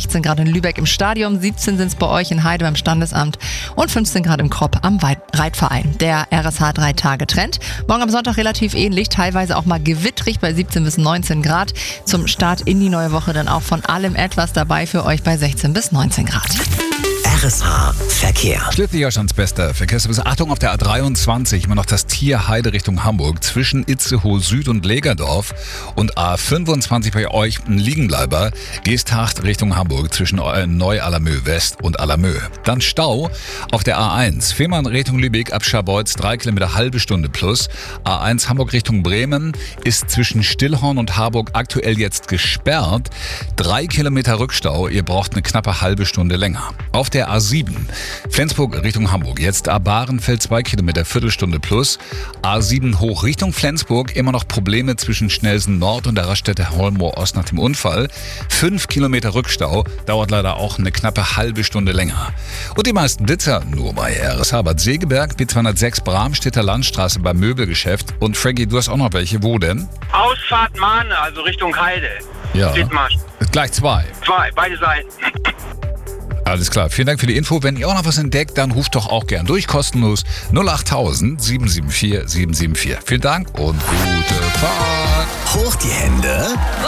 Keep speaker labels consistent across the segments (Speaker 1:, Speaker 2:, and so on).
Speaker 1: 16 Grad in Lübeck im Stadion, 17 sind es bei euch in Heide beim Standesamt und 15 Grad im Kropp am Reitverein. Der RSH 3-Tage-Trend. Morgen am Sonntag relativ ähnlich, teilweise auch mal gewittrig bei 17 bis 19 Grad. Zum Start in die neue Woche dann auch von allem etwas dabei für euch bei 16 bis 19 Grad.
Speaker 2: RSH Verkehr.
Speaker 3: Schleswig-Holsteins bester Verkehrsservice. Achtung, auf der A23 immer noch das Tierheide Richtung Hamburg zwischen Itzehoe Süd und Legerdorf und A25 bei euch ein Liegenbleiber. Geesthacht Richtung Hamburg zwischen Neu-Allermö West und Allermö. Dann Stau auf der A1 Fehmarn Richtung Lübeck ab Scharbeutz 3 Kilometer halbe Stunde plus. A1 Hamburg Richtung Bremen ist zwischen Stillhorn und Harburg aktuell jetzt gesperrt. 3 Kilometer Rückstau, ihr braucht eine knappe halbe Stunde länger. Auf der A7 Flensburg Richtung Hamburg, jetzt Bahrenfeld 2 Kilometer, Viertelstunde plus. A7 hoch Richtung Flensburg, immer noch Probleme zwischen Schnelsen Nord und der Raststätte Holmoor Ost nach dem Unfall. 5 Kilometer Rückstau, dauert leider auch eine knappe halbe Stunde länger. Und die meisten Blitzer nur bei RSH Bad Segeberg, B206 Bramstädter Landstraße beim Möbelgeschäft. Und Frankie, du hast auch noch welche, wo denn?
Speaker 4: Ausfahrt Mahne, also Richtung Heide.
Speaker 3: Ja,
Speaker 4: Dithmarsch.
Speaker 3: gleich 2.
Speaker 4: Beide Seiten.
Speaker 3: Alles klar, vielen Dank für die Info. Wenn ihr auch noch was entdeckt, dann ruft doch auch gern durch, kostenlos 08000 774 774. Vielen Dank und gute Fahrt.
Speaker 2: Hoch die Hände.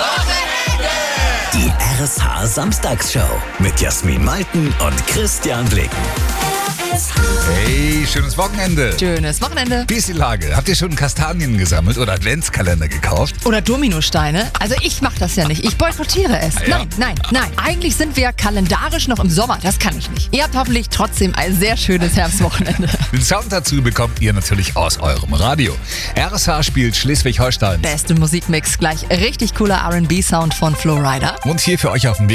Speaker 2: Die RSH Samstagsshow mit Jasmin Malten und Christian Blicken.
Speaker 3: Hey, schönes Wochenende.
Speaker 1: Schönes Wochenende.
Speaker 3: Wie ist die Lage? Habt ihr schon Kastanien gesammelt oder Adventskalender gekauft?
Speaker 1: Oder Dominosteine. Also ich mache das ja nicht. Ich boykottiere es.
Speaker 3: Ja.
Speaker 1: Nein. Eigentlich sind wir kalendarisch noch im Sommer. Das kann ich nicht. Ihr habt hoffentlich trotzdem ein sehr schönes Herbstwochenende.
Speaker 3: Den Sound dazu bekommt ihr natürlich aus eurem Radio. RSH spielt Schleswig-Holstein.
Speaker 1: Beste Musikmix. Gleich richtig cooler R&B-Sound von Flo Rida.
Speaker 3: Und hier für euch auf dem